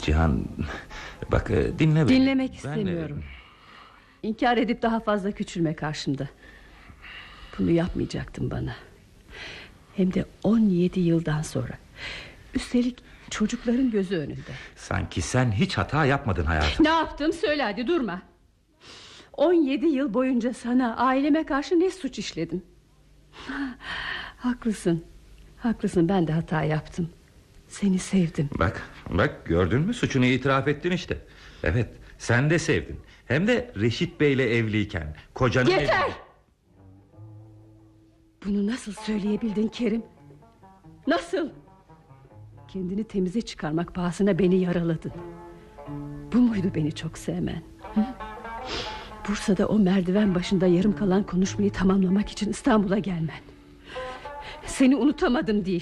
Cihan, bak, dinle beni. Dinlemek istemiyorum. İnkar edip daha fazla küçülme karşımda. Bunu yapmayacaktın bana. Hem de 17 yıldan sonra. Üstelik çocukların gözü önünde. Sanki sen hiç hata yapmadın hayatım. Ne yaptım söyle, hadi durma. 17 yıl boyunca sana, aileme karşı ne suç işledim? Haklısın. Haklısın, ben de hata yaptım. Seni sevdim. Bak gördün mü, suçunu itiraf ettin işte. Evet, sen de sevdin. Hem de Reşit Bey'le evliyken. Kocanın Yeter! evinde. Bunu nasıl söyleyebildin Kerim? Nasıl? Kendini temize çıkarmak pahasına beni yaraladın. Bu muydu beni çok sevmen? Hı? Bursa'da o merdiven başında yarım kalan konuşmayı tamamlamak için İstanbul'a gelmen. Seni unutamadım diye